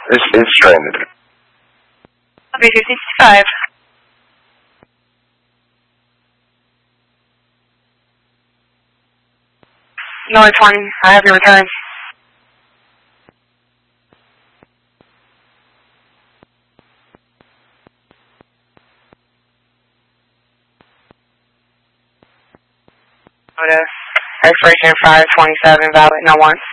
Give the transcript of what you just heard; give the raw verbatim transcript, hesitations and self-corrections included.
It's, it's stranded. B two sixty-five. North twenty, I have your return. Expiration five twenty-seven, valid, no warrants.